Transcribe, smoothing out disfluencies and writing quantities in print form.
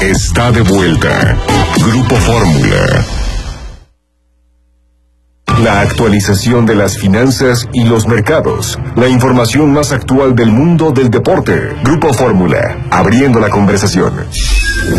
Está de vuelta. Grupo Fórmula. La actualización de las finanzas y los mercados. La información más actual del mundo del deporte. Grupo Fórmula. Abriendo la conversación.